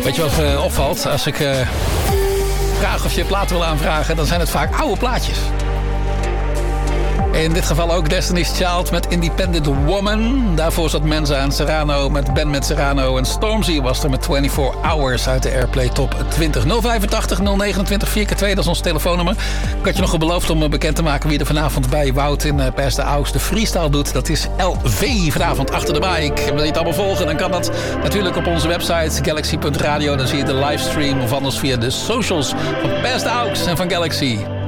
Weet je wat opvalt? Als ik vraag of je platen wil aanvragen, dan zijn het vaak oude plaatjes. In dit geval ook Destiny's Child met Independent Woman. Daarvoor zat Menza en Serrano met Ben met Serrano. En Stormzy was er met 24 Hours uit de Airplay Top 20. 085 029 4x2, dat is ons telefoonnummer. Ik had je nog beloofd om bekend te maken wie er vanavond bij Wout in Pers de Aux de freestyle doet. Dat is LV vanavond achter de bike. Wil je het allemaal volgen? Dan kan dat natuurlijk op onze website galaxy.radio. Dan zie je de livestream of anders via de socials van Pers de Aux en van Galaxy.